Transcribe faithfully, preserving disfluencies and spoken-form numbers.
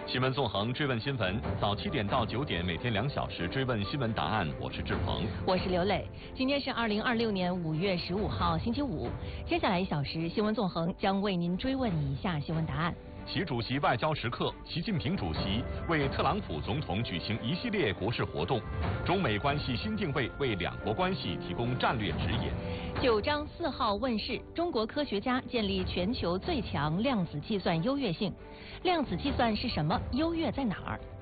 新闻纵横追问新闻，早七点到九点，每天两小时追问新闻答案。我是志鹏， 我是刘磊。今天是二零二六年五月十五号，星期五。接下来一小时，新闻纵横将为您追问以下新闻答案： 习主席外交时刻，习近平主席为特朗普总统举行一系列国事活动，中美关系新定位为两国关系提供战略指引。 九章四号问世，中国科学家建立全球最强量子计算优越性。量子计算是什么？优越在哪儿？